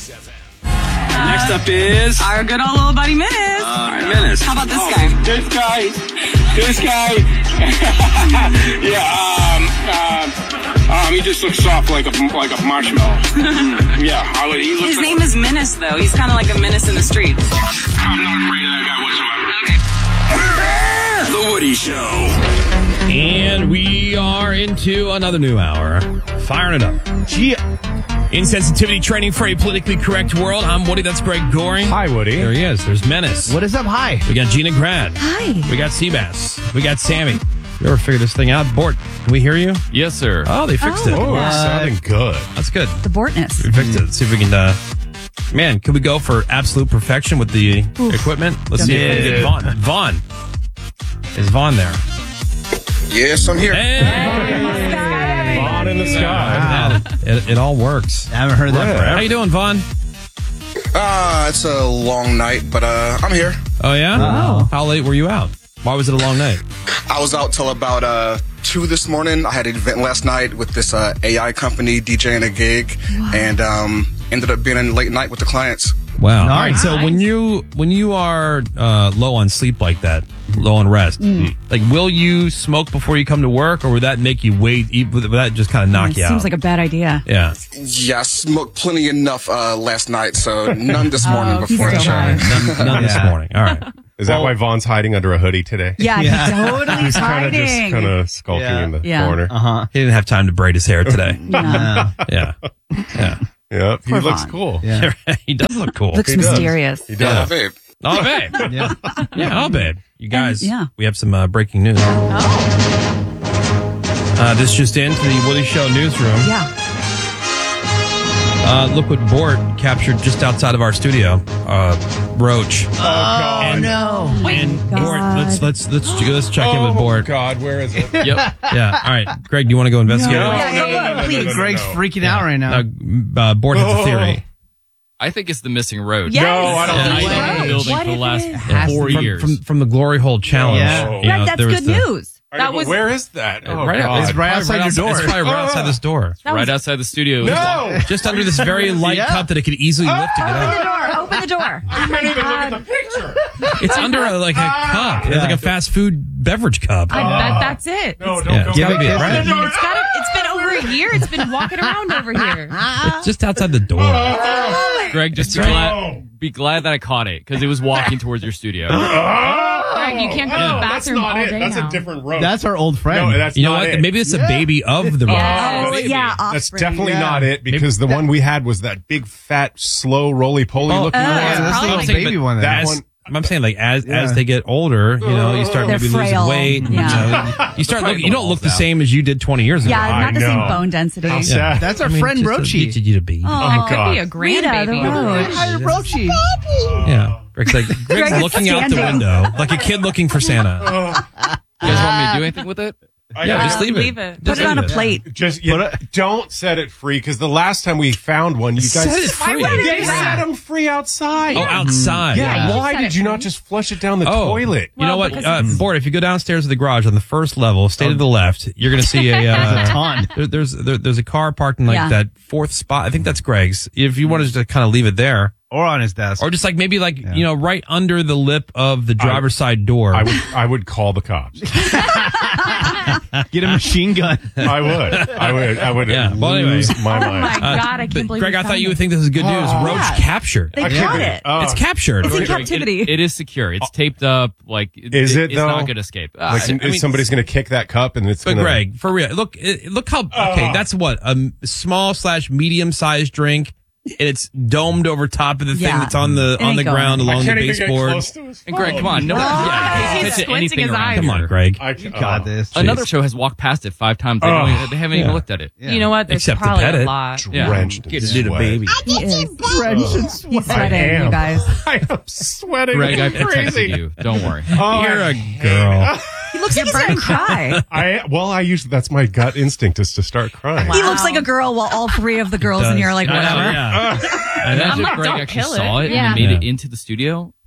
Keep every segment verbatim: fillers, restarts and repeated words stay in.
F M. Next up is our good old little buddy Menace. All right, Menace. How about this oh, guy? This guy. This guy. yeah. Um. Uh, um. He just looks soft like a like a marshmallow. yeah. I would, he looks His like, name is Menace, though. He's kind of like a menace in the streets. I'm not afraid of that guy whatsoever. The Woody Show. And we are into another new hour. Firing it up. Gee. Insensitivity training for a politically correct world. I'm Woody. That's Greg Goring. Hi, Woody. There he is. There's Menace. What is up? Hi. We got Gina Grad. Hi. We got Seabass. We got Sammy. You ever figured this thing out? Bort, can we hear you? Yes, sir. Oh, they fixed Oh. it. Oh, What? sounding good. That's good. The Bortness. We fixed it. Let's see if we can, uh, man, can we go for absolute perfection with the Oof. equipment? Let's see if we can get Vaughn. Vaughn. Is Vaughn there? Yes, I'm here. Hey! Vaughn in the sky. Wow. It, it all works. I haven't heard that forever. How you doing, Vaughn? Uh, it's a long night, but uh, I'm here. Oh, yeah? Wow. How late were you out? Why was it a long night? I was out till about uh, two this morning. I had an event last night with this uh, A I company DJing a gig, Wow. and um, ended up being a late night with the clients. Wow. Nice. All right. So when you when you are uh, low on sleep like that, low on rest, like will you smoke before you come to work, or would that make you wait? eat- Would that just kind of knock It you out? seems like a bad idea. yeah. Yeah, I smoked plenty enough uh, last night, so none this morning Oh, he's before the still show. high. None, none this Yeah. morning. All right. Is that why Vaughn's hiding under a hoodie today? Yeah, Yeah. he's totally He's kind of just hiding. kind of skulking Yeah. in the Yeah. corner. Uh-huh. He didn't have time to braid his hair today. Yeah. yeah. Yeah. Yep, he Poor looks Vaughn. cool. Yeah. he does look cool. Looks He does. mysterious. He Oh, does. babe. Oh, babe. Yeah. Yeah, oh, babe. You guys, yeah. we have some uh, breaking news. Uh, this just into the Woody Show newsroom. Yeah. Uh, look what Bort captured just outside of our studio. Uh, Roach. Oh, God. no. And God. Bort, let's let's let's let's check in Oh, with Bort. God, where is it? Yep. Yeah. All right, Greg, do you want to go investigate? No. it? Yeah, no, go no, look, no, no, please. no, no, Greg's no. freaking out right now. Uh, uh, Bort has a theory. I think it's the missing road. Yes. No, I don't It's think been so. in the building What for the if last it is? Yeah. four from, years. from from the Glory Hole Challenge. Yeah. you know, Right, that's there was good the- news. I know, That but was- where is that? Oh, right, God. It's right outside your outside- door. It's probably right outside this door. That right was- outside the studio. No! Just under this very light Yeah. cup that it could easily lift to get Open the up. door. Open the door. I can't even look at the picture. It's under a, like a cup. It's like a fast food beverage cup. I bet that's it. No, It's, don't Yeah. go. Give Don't it go. a- right. No, no, it's got. It's been over a year. It's been walking around over here. It's just outside the door. Greg, just be glad, be glad that I caught it because it was walking towards your studio. Greg, you can't go to the no, that's bathroom not all it. day That's now. a different road. That's our old friend. no, that's You know not what? it. Maybe it's a baby of the road. Oh, maybe. yeah. That's offspring. definitely Yeah. not it because the one we had was that big, fat, slow, roly-poly Oh, looking oh, one. yeah, that's probably the like- baby but one. Then. that As- one- I'm saying, like as Yeah. as they get older, you know, you start They're maybe frail. losing weight. Yeah. You, know, you start Probably looking. You don't look the balls out. same as you did twenty years ago. Yeah, I not the same know. bone density. How Yeah. sad. That's our I mean, friend just to Roachy. get you to be. Oh, That could God. be a Rita, grandbaby. the roach. Hi, Roachy. Yeah. Greg's like Greg's Greg's looking out the standing. window like a kid looking for Santa. You guys want me to do anything with it? I Yeah, know. just leave it. Leave it. Put Just it on a leave plate. Just you, don't set it free because the last time we found one, you guys Set it free. They set them free outside. Oh, outside. yeah. you Why set did it you free. not just flush it down the Oh, toilet? You know Well, what, because uh, it's- Bort? If you go downstairs to the garage on the first level, stay to the left. You're going to see a uh, ton. There, there's there, there's a car parked in like Yeah. that fourth spot. I think that's Greg's. If you wanted to kind of leave it there, Or on his desk. or just like maybe like you know right under the lip of the driver's side door. I would I would call the cops. Get a machine gun. I would. I would. I would Yeah. Well, anyway. lose my Oh mind. my Uh, God! I but can't believe. Greg, we I thought found you would it. think this is good news. Oh. Roach Yeah. captured. They I got can't- it. Oh. It's captured. It's in Greg, captivity. It, it is secure. It's taped up. Like it, Is it, It's though? not going to escape. Uh, Like, I- if I mean, somebody's going to kick that cup and it's But going to. Greg, for real, look, it- look how okay. That's what a m- small slash medium sized drink, and it's domed over top of the thing Yeah. that's on the It on ain't the going ground in. along I the can't even get baseboard. close to his And Greg, phone. come on, no, Oh, yeah, he's you can't touch squinting anything his around eyes. Come on, here. Greg. I, You got this. Another show has walked past it five times. They, Oh. don't even, they haven't Yeah. even looked at it. You know what? There's Except to probably pet a it. lot. Yeah. Drenched in Get a little sweat. baby. He is. He's I sweating, am. you guys. I am sweating. Greg, I like crazy. protected you. Don't worry. Oh, You're I- a girl. He looks like he's going to cry. I well, I usually that's my gut instinct is to start crying. He looks like a girl while all three of the girls in here are like, I know, whatever. yeah. Imagine I'm if like, Greg don't actually kill saw it. it Yeah. and made it Yeah. into the studio.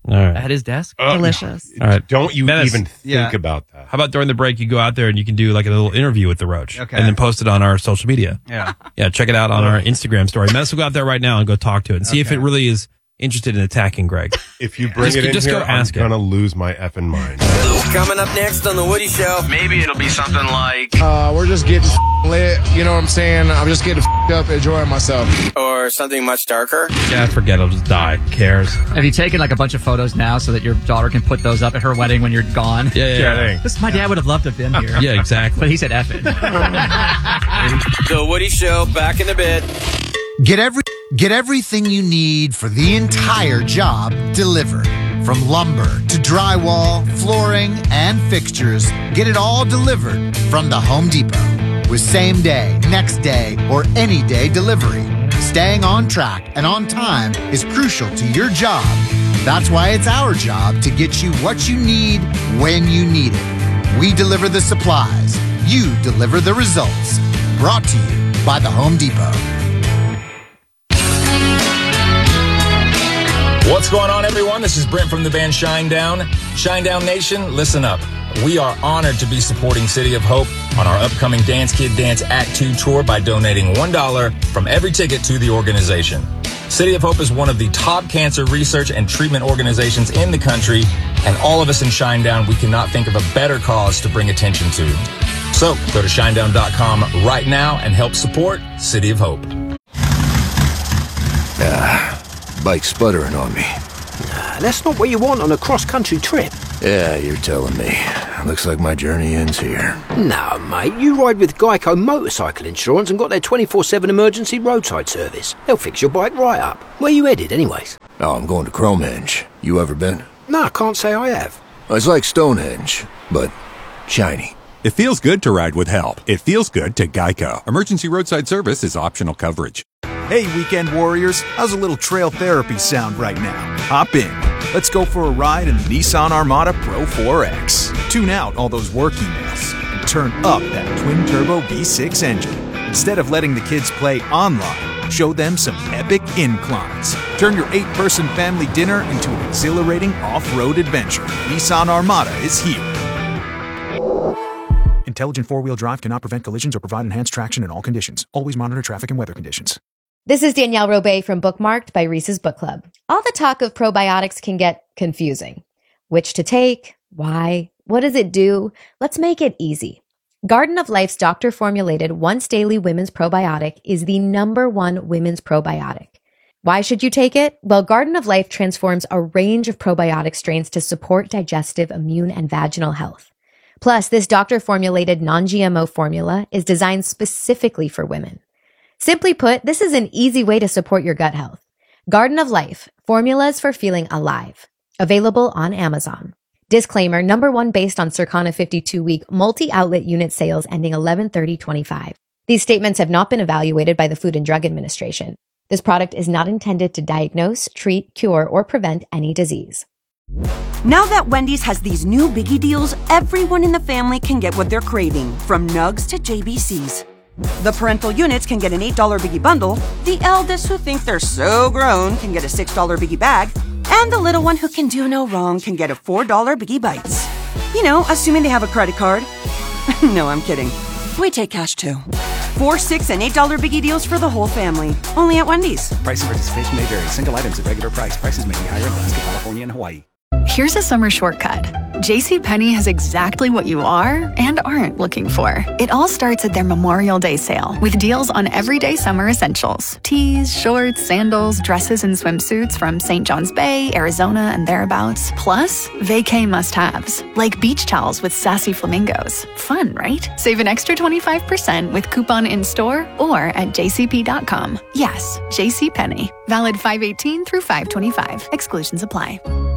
All right. At his desk? Oh, Delicious. All right. Don't you Menace. even think Yeah. about that. How about during the break, you go out there and you can do like a little interview with the roach. Okay. And then post it on our social media. Yeah. Yeah, check it out on our Instagram story. Menace will go out there right now and go talk to it and see if Okay. it really is interested in attacking Greg. If you bring Just- it in just here, go ask I'm it. gonna lose my effing mind. Coming up next on The Woody Show. Maybe it'll be something like. Uh, we're just getting lit. You know what I'm saying? I'm just getting up, enjoying myself. Or something much darker. Yeah, forget it. I'll just die. Who cares? Have you taken like a bunch of photos now so that your daughter can put those up at her wedding when you're gone? Yeah, yeah, yeah. Kidding. This, my dad would have loved to have been here. Yeah, exactly. But he said F it. The Woody Show, back in a bit. Get every get everything you need for the entire job delivered. From lumber to drywall, flooring, and fixtures, get it all delivered from the Home Depot. With same day, next day, or any day delivery. Staying on track and on time is crucial to your job. That's why it's our job to get you what you need when you need it. We deliver the supplies. You deliver the results. Brought to you by the Home Depot. What's going on, everyone? This is Brent from the band Shinedown. Shinedown Nation, listen up. We are honored to be supporting City of Hope on our upcoming Dance Kid Dance Act two tour by donating one dollar from every ticket to the organization. City of Hope is one of the top cancer research and treatment organizations in the country, and all of us in Shinedown, we cannot think of a better cause to bring attention to. So go to shinedown dot com right now and help support City of Hope. Ah, bike sputtering on me. Nah, that's not what you want on a cross-country trip. Yeah, you're telling me. Looks like my journey ends here. No, mate, you ride with Geico Motorcycle Insurance and got their twenty-four seven emergency roadside service. They'll fix your bike right up. Where you headed, anyways? Oh, I'm going to Cromehenge. You ever been? No, I can't say I have. It's like Stonehenge, but shiny. It feels good to ride with help. It feels good to Geico. Emergency roadside service is optional coverage. Hey, weekend warriors, how's a little trail therapy sound right now? Hop in. Let's go for a ride in the Nissan Armada Pro four X. Tune out all those work emails and turn up that twin-turbo V six engine. Instead of letting the kids play online, show them some epic inclines. Turn your eight-person family dinner into an exhilarating off-road adventure. Nissan Armada is here. Intelligent four-wheel drive cannot prevent collisions or provide enhanced traction in all conditions. Always monitor traffic and weather conditions. This is Danielle Robay from Bookmarked by Reese's Book Club. All the talk of probiotics can get confusing. Which to take? Why? What does it do? Let's make it easy. Garden of Life's doctor-formulated once daily women's probiotic is the number one women's probiotic. Why should you take it? Well, Garden of Life transforms a range of probiotic strains to support digestive, immune, and vaginal health. Plus, this doctor-formulated non-G M O formula is designed specifically for women. Simply put, this is an easy way to support your gut health. Garden of Life, formulas for feeling alive. Available on Amazon. Disclaimer, number one based on Circana fifty-two week multi-outlet unit sales ending eleven thirty twenty-five. These statements have not been evaluated by the Food and Drug Administration. This product is not intended to diagnose, treat, cure, or prevent any disease. Now that Wendy's has these new biggie deals, everyone in the family can get what they're craving, from nugs to J B Cs. The parental units can get an eight dollar biggie bundle, the eldest who think they're so grown can get a six dollar biggie bag, and the little one who can do no wrong can get a four dollar biggie bites. You know, assuming they have a credit card. No, I'm kidding. We take cash too. Four, six, and eight dollar biggie deals for the whole family. Only at Wendy's. Price and participation may vary. Single items at regular price. Prices may be higher in Alaska, California, and Hawaii. Here's a summer shortcut. JCPenney has exactly what you are and aren't looking for. It all starts at their Memorial Day sale with deals on everyday summer essentials. Tees, shorts, sandals, dresses, and swimsuits from Saint John's Bay, Arizona, and thereabouts. Plus, vacay must-haves, like beach towels with sassy flamingos. Fun, right? Save an extra twenty-five percent with coupon in-store or at j c p dot com. Yes, JCPenney. Valid five eighteen through five twenty-five. Exclusions apply.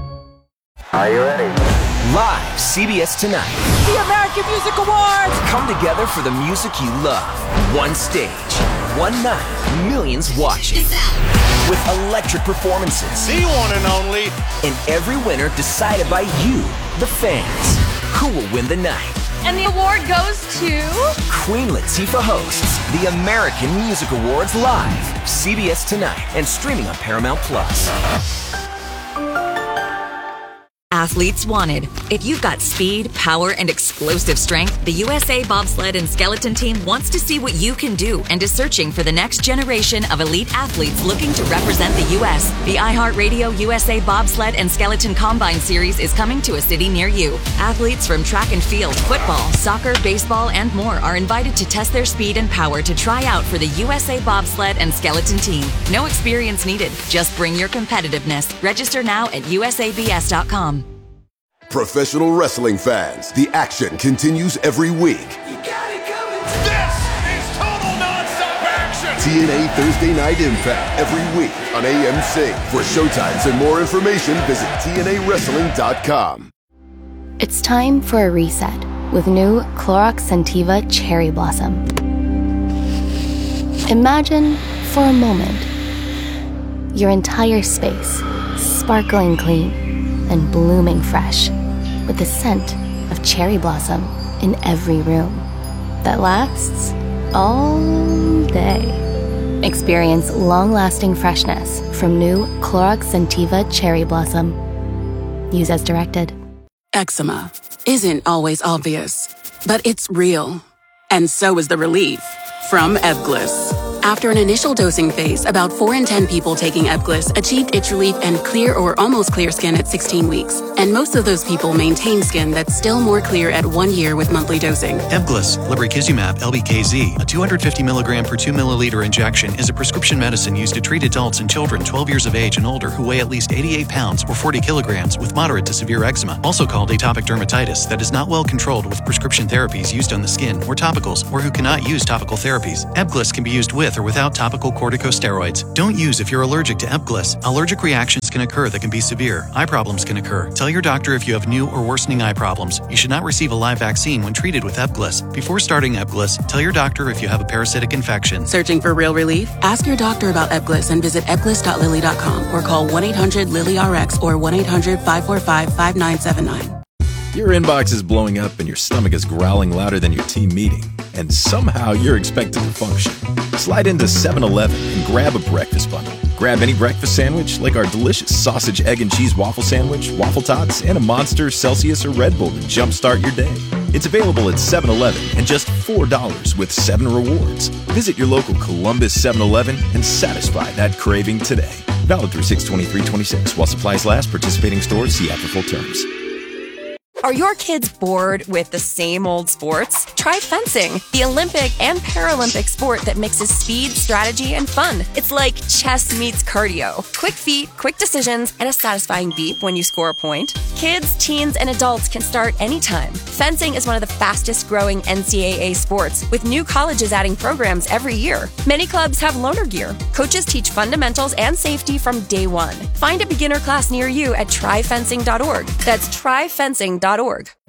Are you ready? Live, C B S Tonight. The American Music Awards! Come together for the music you love. One stage, one night, millions watching. With electric performances. The one and only. And every winner decided by you, the fans. Who will win the night? And the award goes to... Queen Latifah hosts the American Music Awards live. C B S Tonight and streaming on Paramount Plus. athletes wanted. If you've got speed, power, and explosive strength, the U S A Bobsled and Skeleton Team wants to see what you can do and is searching for the next generation of elite athletes looking to represent the U S. The iHeartRadio U S A Bobsled and Skeleton Combine Series is coming to a city near you. Athletes from track and field, football, soccer, baseball, and more are invited to test their speed and power to try out for the U S A Bobsled and Skeleton Team. No experience needed. Just bring your competitiveness. Register now at U S A B S dot com. Professional wrestling fans, the action continues every week. This is total nonstop action! T N A Thursday Night Impact every week on A M C. For showtimes and more information, visit T N A wrestling dot com. It's time for a reset with new Clorox Scentiva Cherry Blossom. Imagine, for a moment, your entire space sparkling clean and blooming fresh with the scent of cherry blossom in every room that lasts all day. Experience long-lasting freshness from new Clorox Scentiva Cherry Blossom. Use as directed. Eczema isn't always obvious, but it's real. And so is the relief from Ebglyss. After an initial dosing phase, about four in ten people taking Ebglyss achieved itch relief and clear or almost clear skin at sixteen weeks. And most of those people maintain skin that's still more clear at one year with monthly dosing. Ebglyss, lebrikizumab, L B K Z, a two hundred fifty milligram per two milliliter injection, is a prescription medicine used to treat adults and children twelve years of age and older who weigh at least eighty-eight pounds or forty kilograms with moderate to severe eczema, also called atopic dermatitis, that is not well controlled with prescription therapies used on the skin or topicals, or who cannot use topical therapies. Ebglyss can be used with or without topical corticosteroids. Don't use if you're allergic to Ebglyss. Allergic reactions can occur that can be severe. Eye problems can occur. Tell your doctor if you have new or worsening eye problems. You should not receive a live vaccine when treated with Ebglyss. Before starting Ebglyss, tell your doctor if you have a parasitic infection. Searching for real relief? Ask your doctor about Ebglyss and visit ebglyss dot lilly dot com or call one eight hundred lily R X or one eight hundred five four five five nine seven nine. Your inbox is blowing up and your stomach is growling louder than your team meeting, and somehow you're expected to function. Slide into seven eleven and grab a breakfast bundle. Grab any breakfast sandwich like our delicious sausage, egg, and cheese waffle sandwich, waffle tots, and a Monster, Celsius, or Red Bull to jumpstart your day. It's available at seven eleven and just four dollars with seven rewards. Visit your local Columbus seven eleven and satisfy that craving today. Valid through six twenty-three twenty-six while supplies last. Participating stores. See app for full terms. Are your kids bored with the same old sports? Try fencing, the Olympic and Paralympic sport that mixes speed, strategy, and fun. It's like chess meets cardio. Quick feet, quick decisions, and a satisfying beep when you score a point. Kids, teens, and adults can start anytime. Fencing is one of the fastest growing N C double A sports, with new colleges adding programs every year. Many clubs have loaner gear. Coaches teach fundamentals and safety from day one. Find a beginner class near you at try fencing dot org. That's try fencing dot org.